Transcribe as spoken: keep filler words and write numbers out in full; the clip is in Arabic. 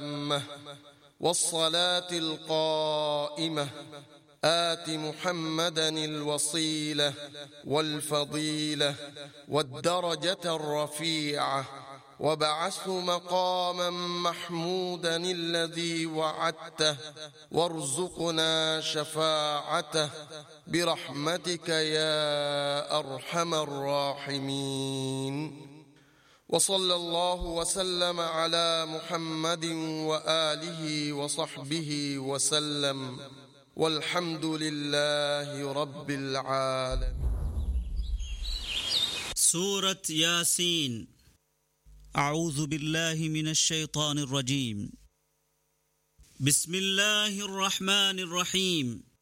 التامة والصلاة القائمة آت محمدا الوصيلة والفضيلة والدرجة الرفيعة وابعثه مقاما محمودا الذي وعدته وارزقنا شفاعته برحمتك يا أرحم الراحمين. وصلى الله وسلم على محمد وآله وصحبه وسلم، والحمد لله رب العالمين. سورة ياسين. أعوذ بالله من الشيطان الرجيم. بسم الله الرحمن الرحيم.